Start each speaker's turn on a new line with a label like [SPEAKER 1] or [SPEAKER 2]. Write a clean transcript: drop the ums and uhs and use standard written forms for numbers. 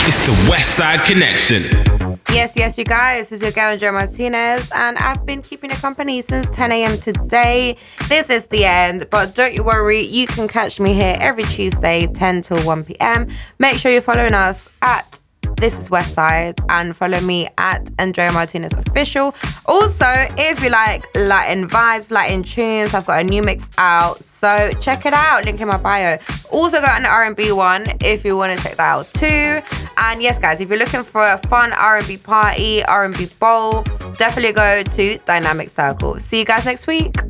[SPEAKER 1] It's the Westside Connection.
[SPEAKER 2] Yes, you guys. This is your girl, Andrea Martinez, and I've been keeping you company since 10 a.m. today. This is the end, but don't you worry. You can catch me here every Tuesday, 10 till 1 p.m. Make sure you're following us at This is Westside and follow me at Andrea Martinez Official. Also, if you like Latin vibes, Latin tunes, I've got a new mix out, so check it out. Link in my bio. Also got an R&B one if you want to check that out too. And yes, guys, if you're looking for a fun R&B party, R&B bowl, definitely go to Dynamic Circle. See you guys next week.